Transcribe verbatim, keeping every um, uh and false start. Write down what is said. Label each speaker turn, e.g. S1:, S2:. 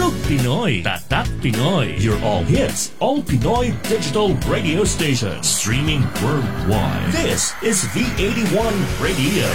S1: Talk Pinoy, Tatak Pinoy. Your all hits, all Pinoy digital radio station. Streaming worldwide. This is V eighty-one Radio.